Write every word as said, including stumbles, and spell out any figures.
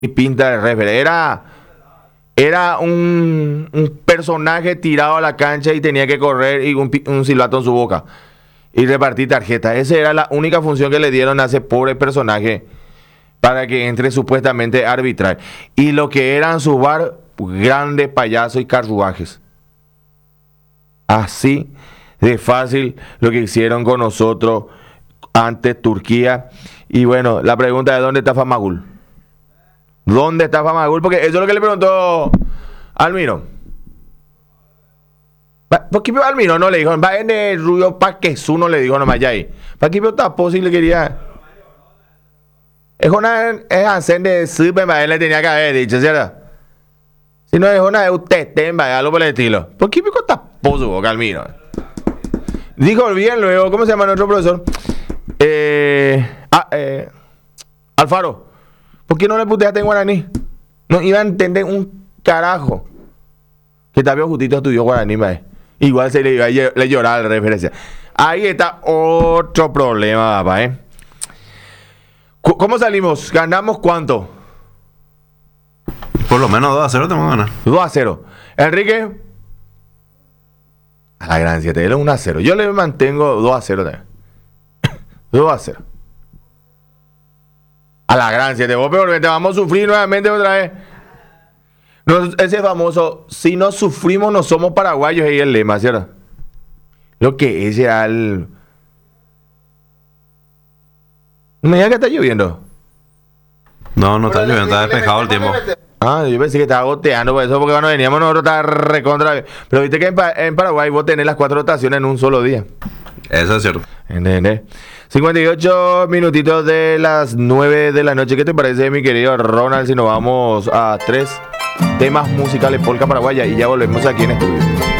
y pinta de referee. Era, era un, un personaje tirado a la cancha y tenía que correr y un, pi- un silbato en su boca y repartir tarjetas. Esa era la única función que le dieron a ese pobre personaje para que entre supuestamente a arbitrar. Y lo que eran sus bar, grandes payasos y carruajes. Así de fácil lo que hicieron con nosotros ante Turquía. Y bueno, la pregunta es: ¿dónde está Famagul? ¿Dónde está Famagul? Porque eso es lo que le preguntó Almiro. Va- ¿Por qué Almiro no le dijo? Va en el Rubio Paquezú no le dijo nomás ya ahí. ¿Para qué está posible quería? Es una es hacer de súper, él le tenía que haber dicho, ¿cierto? Si no es una de usted, temba, algo por el estilo. ¿Por qué pico está pozo, Almiro? Dijo bien luego, ¿cómo se llama nuestro profesor? Eh, ah, eh, Alfaro. ¿Por qué no le puteaste en guaraní? No iba a entender un carajo. Que Tapio Justito estudió guaraní, mae. Igual se le iba a lle- le lloraba la referencia. Ahí está otro problema, papá, ¿eh? Cu- ¿Cómo salimos? ¿Ganamos cuánto? Por lo menos dos a cero tenemos que ganar. dos a cero. Enrique. A la gran siete. Él es uno a cero. Yo le mantengo dos a cero también. dos a cero. A la gran siete. Vos peor, te vamos a sufrir nuevamente otra vez. Nos- ese famoso, si no sufrimos no somos paraguayos, ahí el lema, ¿cierto? Lo que es ya el... No me digas que está lloviendo. No, no está lloviendo, está despejado el tiempo. Ah, yo pensé que estaba goteando por eso, porque cuando veníamos nosotros estaba recontra. Pero viste que en, Pa- en Paraguay vos tenés las cuatro rotaciones en un solo día. Eso es cierto. ¿Entendés? cincuenta y ocho minutitos de las nueve de la noche. ¿Qué te parece, mi querido Ronald, si nos vamos a tres temas musicales polka paraguaya y ya volvemos aquí en estudio?